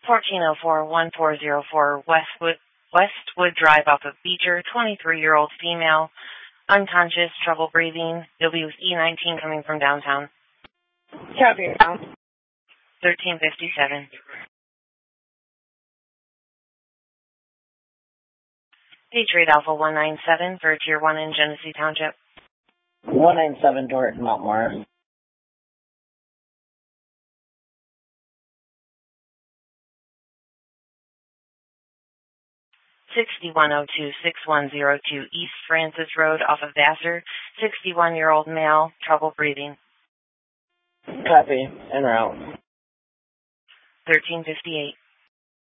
1404-1404 Westwood Drive off of Beecher, 23-year-old female, unconscious, trouble breathing, WE19 coming from downtown. Copy now. 1357. Patriot Alpha 197 for Tier 1 in Genesee Township. 197 Dorton, Mount Morris. (6102-6102) East Francis Road off of Vassar, 61-year-old male, trouble breathing. Copy. En route. 1358.